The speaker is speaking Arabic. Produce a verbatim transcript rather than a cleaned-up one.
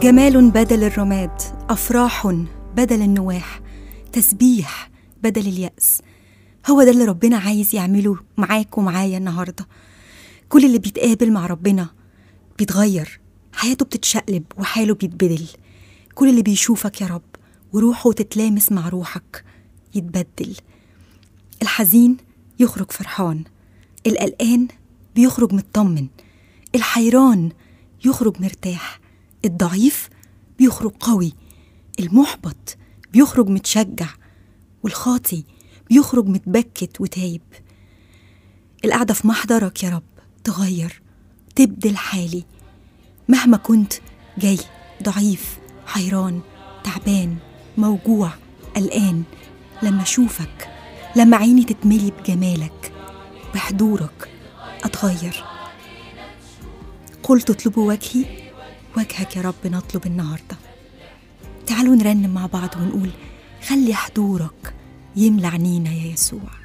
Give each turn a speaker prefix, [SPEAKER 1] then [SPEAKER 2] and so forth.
[SPEAKER 1] جمال بدل الرماد، أفراح بدل النواح، تسبيح بدل اليأس. هو ده اللي ربنا عايز يعمله معاك ومعايا النهاردة. كل اللي بيتقابل مع ربنا بيتغير، حياته بتتشقلب وحاله بيتبدل. كل اللي بيشوفك يا رب وروحه تتلامس مع روحك يتبدل. الحزين يخرج فرحان، القلقان بيخرج مطمن، الحيران يخرج مرتاح، الضعيف بيخرج قوي، المحبط بيخرج متشجع، والخاطي بيخرج متبكت وتايب. القعدة في محضرك يا رب تغير، تبدل حالي مهما كنت جاي ضعيف، حيران، تعبان، موجوع، قلقان. لما أشوفك، لما عيني تتملي بجمالك بحضورك أتغير. قلت اطلبوا وجهي، وجهك يا رب نطلب النهاردة. تعالوا نرنم مع بعض ونقول: خلي حضورك يملى عينينا يا يسوع.